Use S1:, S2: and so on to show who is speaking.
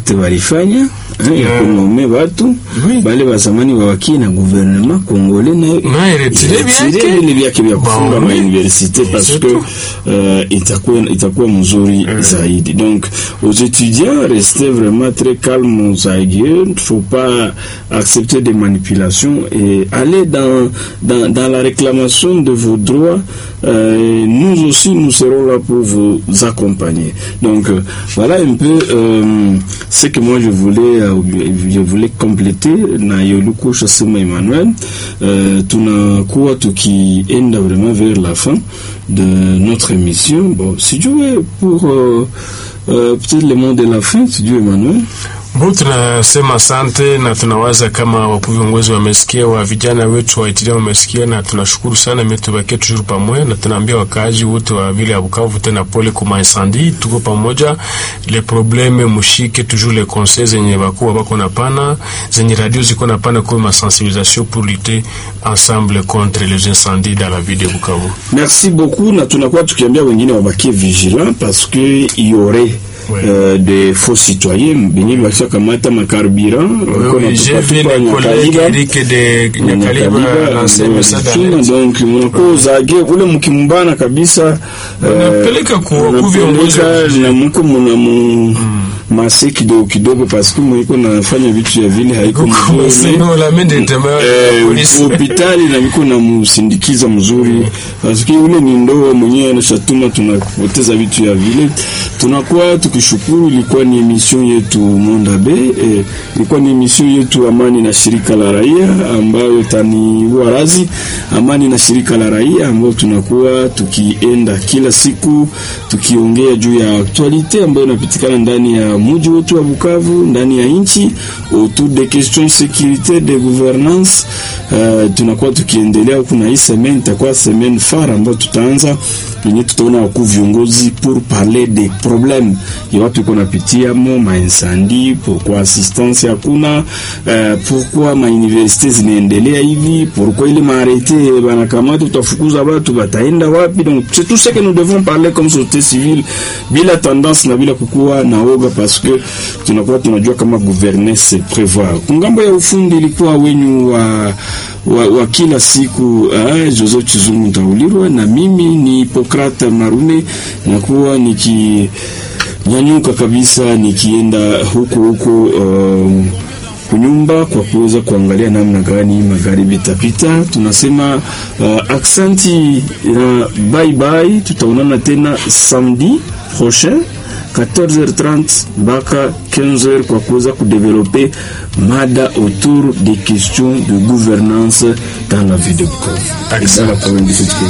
S1: acte walifanya ya kunome watu bale wa zamani wa wakili na gouvernement congolais na retire ile vyake vya kufunga ma université parce que itakuwa mzuri zaidi. Donc aux étudiants, restez vraiment très calmes, il ne faut pas accepter des manipulations et aller dans la réclamation de vos droits. Nous aussi nous serons là pour vous accompagner. Donc voilà un peu ce que moi je voulais compléter na yoluko Chasema Emmanuel. Tunakuwa tukienda vraiment vers la fin de notre émission. Bon, si tu veux pour peut-être le mot de la fin, si tu veux, Emmanuel.
S2: Bon, tunasema asante na tunawaza kama wakuu viongozi wamesikia, wa vijana wetu wa Itilia wamesikia, na tunashukuru sana. Metubakia toujours pamoja na tunaambia wakaaji wote wa vile ya Bukavu tena pole kwa incendie, tuko pamoja. Les problèmes mushike toujours les conseils zenye wakuu wako na pana, zenye radio ziko na pana kwa sensibilisation pour lutter ensemble contre les incendies dans la ville de Bukavu.
S1: Merci beaucoup, na tunakuwa tukiambia wengine wabakie vigilant parce que il y aurait des faux citoyens benye bakisha kamata makarburant
S2: j'ai vu les collègues Eric de Nyakaliba lancer message
S1: donc mnako zage ule mkimbana kabisa
S2: peleka kwa viongozi
S1: na mko mna masi kidogo parce que mwiko nafanya vitu ya vile haiko mzuri
S2: no la mende tema
S1: polisi hospitali na mko na msindikiza mzuri parce que ule ni ndoo mwenyewe anashatuma tunapoteza vitu ya vile. Tunakuwa tukishukuru. Ilikuwa ni emission yetu Mondabe, ilikuwa ni emission yetu Amani na shirika la raia, ambayo tani warazi Amani na shirika la raia, ambayo tunakuwa tukienda kila siku tukiongea juu ya actualite ambayo inapitikana ndani ya mji wetu wa Bukavu, ndani ya nchi, autour des questions sécurité de gouvernance. Tunakuwa tukiendelea. Kuna hii semaine itakuwa semaine phare ambayo tutaanza yenye tutaona wakuu viongozi pour parler des problèmes ya watu iko napitia ma incendie, pourquoi assistance hakuna, pourquoi ma université zinaendelea hivi, pourquoi ile maarete banakamata tutafukuza watu bataenda wapi. Donc c'est tout ce que nous devons parler comme société civile bila tendance na bila kukua na oga, parce que tunakuwa tunajua kama gouverner c'est prévoir. Kungambo ya ufundi ilikuwa wenyu wa kila siku Joseph Chizungu Ntaulirwa, na mimi ni Hippocrate Marume, nakuwa nyanyuka kabisa nikienda huko kunyumba kwa kuweza kuangalia namna gani magari vitapita. Tunasema aksanti na bye bye. Tutaonana tena samedi prochain 14h30 mpaka 15h kwa kuweza kudeveloper mada autour des questions de gouvernance dans la ville de Bukavu.